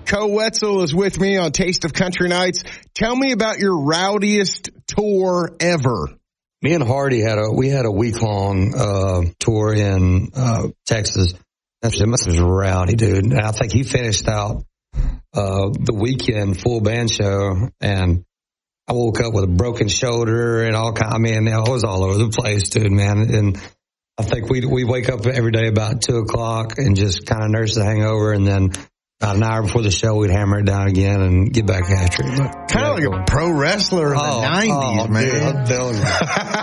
Co Wetzel is with me on Taste of Country Nights. Tell me about your rowdiest tour ever. Me and Hardy had a week-long tour in Texas. It must have been rowdy, dude. And I think he finished out the weekend full band show, and I woke up with a broken shoulder and all kind. I mean, I was all over the place, dude, man. And I think we wake up every day about 2:00 and just kind of nurse the hangover, and then about an hour before the show, we'd hammer it down again and get back after it. Kind of like a pro wrestler in the 90s, man. Dude, I'm telling you.